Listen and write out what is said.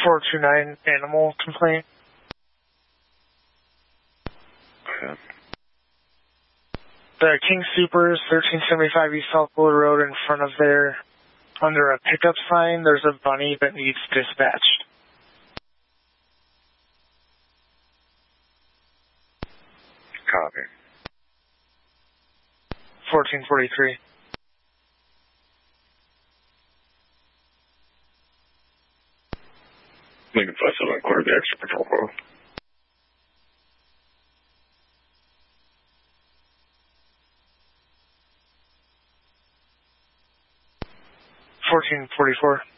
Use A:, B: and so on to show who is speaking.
A: 429 animal complaint.
B: Okay.
A: The King Supers, 1375 East South Bullard Road, in front of there, under a pickup sign, there's a bunny that needs dispatched.
B: Copy.
A: 1443.
B: Lincoln 57, quarter the extra patrol car.
A: $14.44.